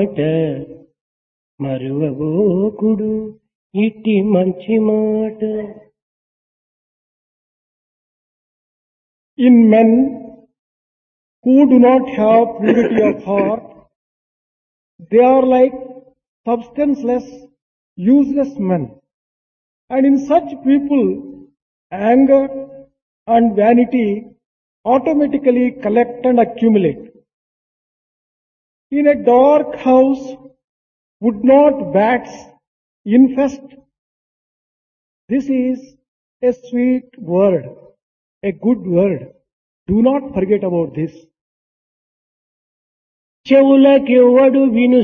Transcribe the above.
మాట మరువబోకుడు ఇట్టి మంచి మాట. In men who do not have purity of heart, they are like substanceless, useless men. And in such people, anger and vanity automatically collect and accumulate. In a dark house, would not bats infest? This is a sweet word, a good word. Do not forget about this. చెవులకెవ్వడు విను